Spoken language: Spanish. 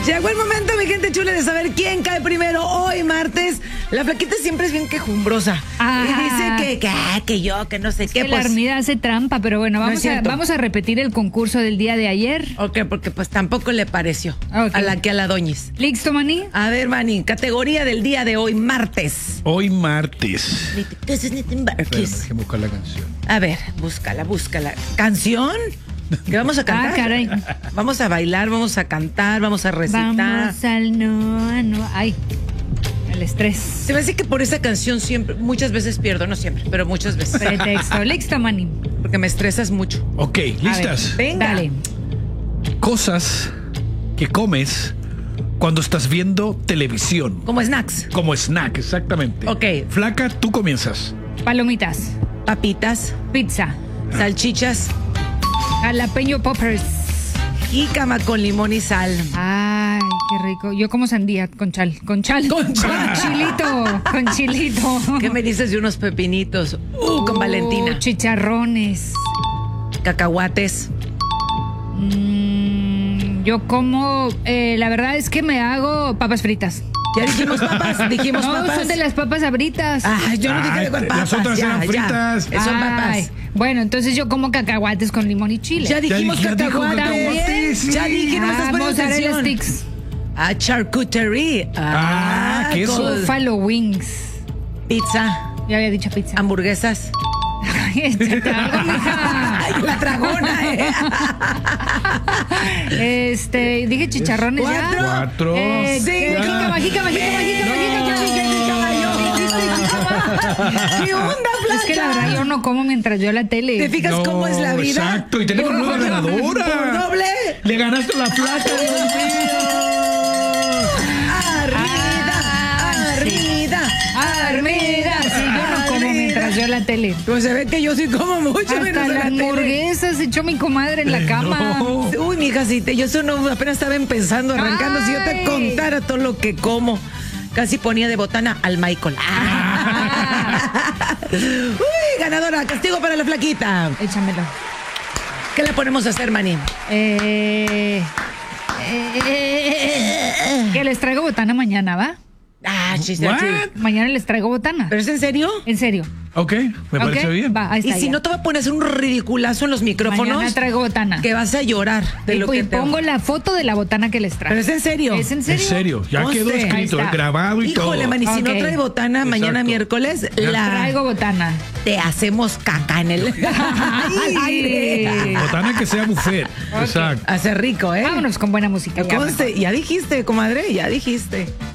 Llegó el momento, mi gente chula, de saber quién cae primero. Hoy, martes, la flaquita siempre es bien quejumbrosa. Ajá. Y dice que yo, que no sé qué. Que la Armida hace trampa, pero bueno, No es vamos a repetir el concurso del día de ayer. Ok, porque pues tampoco le pareció Ok. a la doñis. ¿Listo, Maní? A ver, Mani, categoría del día de hoy, martes. Hoy martes. Martes. Déjame buscar la canción. A ver, búscala. ¿Canción? ¿Qué vamos a cantar? Ah, caray. Vamos a bailar, vamos a cantar, vamos a recitar. Vamos al no. Ay, el estrés. Se me hace que por esa canción siempre, muchas veces pierdo, no siempre, pero muchas veces. Pretexto. ¿Listo, Maní? Porque me estresas mucho. Ok, ¿listas? Venga. Dale. Cosas que comes cuando estás viendo televisión. Como snacks, Como snack, exactamente. Ok. Flaca, tú comienzas. Palomitas, papitas, pizza, salchichas, jalapeño poppers. jícama con limón y sal. Ay, qué rico. Yo como sandía con chal. Con chilito. Con chilito. ¿Qué me dices de unos pepinitos? Con Valentina. Chicharrones. Cacahuates. Yo como, la verdad es que me hago papas fritas. Ya dijimos papas, No, papas. son de las papas abritas. Ay, yo no dije de papas. Las otras eran fritas. Son Ay, papas. bueno, entonces yo como cacahuates con limón y chile. Ya dijimos Ya dijo cacahuates. cacahuates, sí. Ya dije, no estás poniendo mozzarella atención. sticks. Charcuterie. queso. con Buffalo wings. Pizza, Ya había dicho pizza. hamburguesas. Ay, échate algo, mija. Ay, la tragona, Dije chicharrones ya. Cuatro. Cinco. Jícama. ¿Qué onda, Flaca? Es que la verdad yo no como mientras veo la tele. ¿Te fijas cómo es la vida? Exacto, y tenemos una ganadora. Por doble. Le ganaste la plata, Dios mío. Armida. Sí, yo no como mientras veo la tele. Pues se ve que yo sí como mucho. Hasta menos en la tele. hamburguesa se echó mi comadre en la cama. No. Uy, mija, si yo eso no apenas estaba empezando, arrancando. Si yo te Ay. contara todo lo que como, casi ponía de botana al Michael. Uy, ganadora, castigo para la flaquita. Échamelo. ¿Qué le ponemos a hacer, Maní? Que les traigo botana mañana, ¿va? Chiste. What? Mañana les traigo botana. ¿Pero es en serio? En serio. Ok, me parece ¿Ok? bien. Va, ahí Y está. si ya. no te va a poner a hacer un ridiculazo en los micrófonos, Mañana traigo botana. que vas a llorar de lo y que te... pongo la foto de la botana que les traigo. ¿Pero es en serio? ¿Es en En serio? serio, ya Conste. quedó escrito, Ahí está. grabado y todo. Híjole, Mani, si no Ok. trae botana mañana Exacto. miércoles, Traigo botana. te hacemos caca en el aire. Botana que sea buffet. Exacto. Hace rico, ¿eh? Vámonos con buena música. ya, Conste, ya dijiste, comadre, ya dijiste.